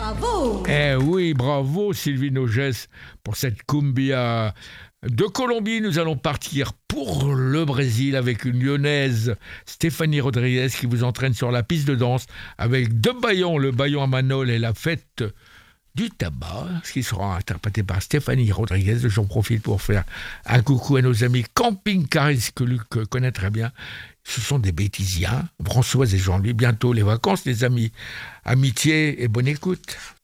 Bravo! Eh oui, bravo Sylvie Nogès pour cette cumbia. De Colombie, nous allons partir pour le Brésil avec une lyonnaise, Stéphanie Rodriguez, qui vous entraîne sur la piste de danse avec deux baillons, le baillon à Manol et la fête du tabac, ce qui sera interprété par Stéphanie Rodriguez. J'en profite pour faire un coucou à nos amis Camping Caris, que Luc connaît très bien. Ce sont des bêtisiens, Françoise et Jean-Louis. Bientôt les vacances, les amis. Amitié et bonne écoute.